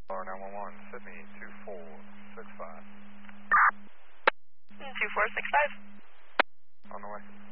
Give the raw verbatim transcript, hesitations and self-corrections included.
nine one one, Sydney, two four six five. two four six five. On the way.